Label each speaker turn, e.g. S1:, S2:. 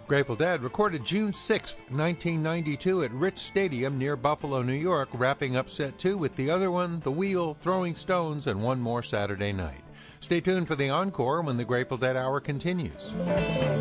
S1: Grateful Dead recorded June 6, 1992 at Rich Stadium near Buffalo, New York, wrapping up set 2 with The Other One, The Wheel, Throwing Stones, and One More Saturday Night. Stay tuned for the encore when the Grateful Dead Hour continues.